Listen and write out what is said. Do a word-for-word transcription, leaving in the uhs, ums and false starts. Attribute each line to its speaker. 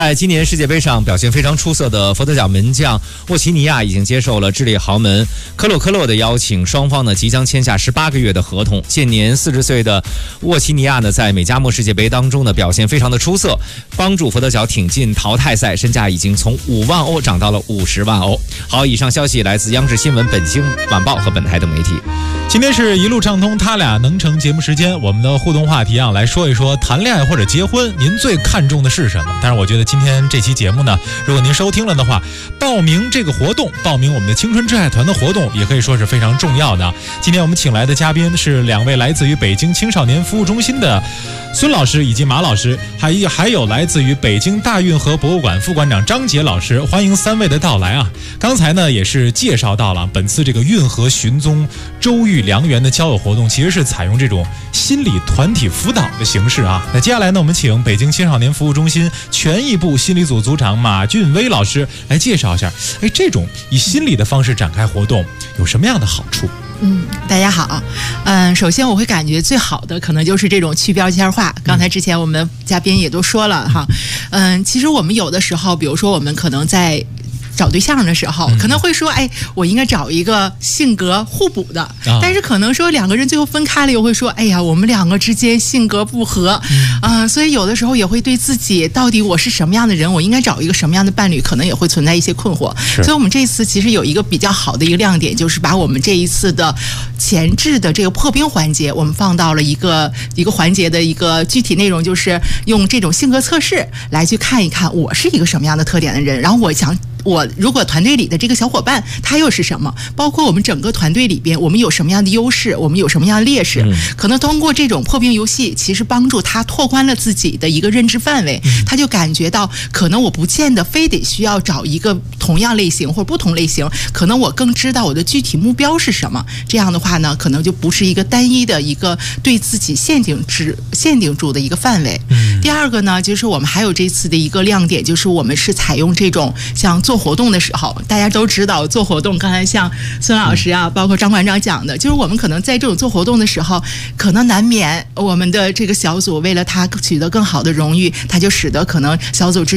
Speaker 1: 在今年世界杯上表现非常出色的佛得角门将沃齐尼亚已经接受了智利豪门科洛科洛的邀请，双方呢即将签下十八个月的合同。现年四十岁的沃齐尼亚呢，在美加墨世界杯当中呢表现非常的出色，帮助佛得角挺进淘汰赛，身价已经从五万欧涨到了五十万欧。好，以上消息来自央视新闻、本星晚报和本台等媒体。
Speaker 2: 今天是一路畅通他俩能成节目时间，我们的互动话题啊，来说一说谈恋爱或者结婚，您最看重的是什么？但是我觉得今天这期节目呢，如果您收听了的话，报名这个活动，报名我们的青春挚爱团的活动，也可以说是非常重要的。今天我们请来的嘉宾是两位来自于北京青少年服务中心的孙老师以及马老师，还有还有来自于北京大运河博物馆副馆长张杰老师，欢迎三位的到来啊！刚才呢也是介绍到了本次这个运河寻踪周遇良缘的交友活动，其实是采用这种心理团体辅导的形式啊。那接下来呢，我们请北京青少年服务中心权益部心理组组长马俊威老师来介绍一下，哎，这种以心理的方式展开活动有什么样的好处？
Speaker 3: 嗯，大家好，嗯，首先我会感觉最好的可能就是这种去标签化。刚才之前我们嘉宾也都说了哈，嗯，其实我们有的时候，比如说我们可能在找对象的时候，可能会说，哎，我应该找一个性格互补的，啊、但是可能说两个人最后分开了，又会说，哎呀，我们两个之间性格不合，啊、嗯呃，所以有的时候也会对自己到底我是什么样的人，我应该找一个什么样的伴侣，可能也会存在一些困惑。所以我们这次其实有一个比较好的一个亮点，就是把我们这一次的前置的这个破冰环节，我们放到了一个一个环节的一个具体内容，就是用这种性格测试来去看一看我是一个什么样的特点的人，然后我想。我如果团队里的这个小伙伴他又是什么，包括我们整个团队里边我们有什么样的优势，我们有什么样的劣势、嗯、可能通过这种破冰游戏其实帮助他拓宽了自己的一个认知范围、嗯、他就感觉到可能我不见得非得需要找一个同样类型或不同类型，可能我更知道我的具体目标是什么，这样的话呢可能就不是一个单一的一个对自己限定制限定住的一个范围、嗯、第二个呢就是我们还有这次的一个亮点，就是我们是采用这种像做活动的时候，大家都知道做活动，刚才像孙老师啊，包括张馆长讲的，就是我们可能在这种做活动的时候，可能难免我们的这个小组为了他取得更好的荣誉，他就使得可能小组之